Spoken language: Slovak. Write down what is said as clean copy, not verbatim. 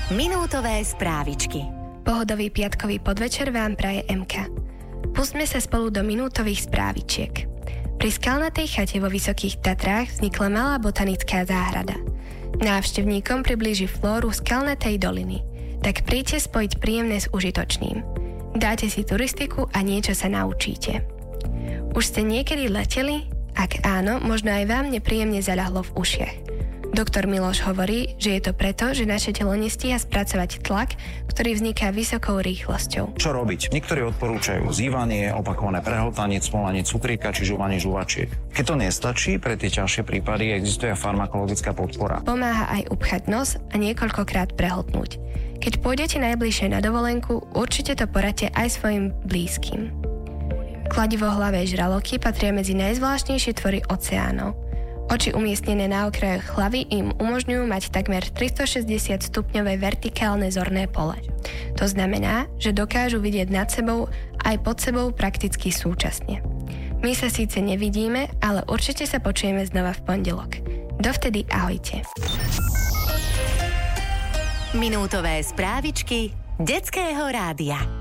Minútové správičky. Pohodový piatkový podvečer vám praje MK. Pustme sa spolu do minútových správičiek. Pri skalnatej chate vo Vysokých Tatrách vznikla malá botanická záhrada. Návštevníkom priblíži flóru skalnatej doliny. Tak príďte spojiť príjemné s užitočným. Dáte si turistiku a niečo sa naučíte. Už ste niekedy leteli? Ak áno, možno aj vám nepríjemne zaľahlo v ušiach. Doktor Miloš hovorí, že je to preto, že naše telo nestíha spracovať tlak, ktorý vzniká vysokou rýchlosťou. Čo robiť? Niektorí odporúčajú zývanie, opakované prehltanie, smolanie cukríka či žúvanie žuvačiek. Keď to nestačí, pre tie ťažšie prípady existuje farmakologická podpora. Pomáha aj upchať nos a niekoľkokrát prehltnúť. Keď pôjdete najbližšie na dovolenku, určite to poradte aj svojim blízkym. Kladivohlavé žraloky patria medzi najzvláštnejšie tvory oceánov. Oči umiestnené na okrajoch hlavy im umožňujú mať takmer 360 stupňové vertikálne zorné pole. To znamená, že dokážu vidieť nad sebou aj pod sebou prakticky súčasne. My sa síce nevidíme, ale určite sa počujeme znova v pondelok. Dovtedy ahojte. Minútové správičky Detského rádia.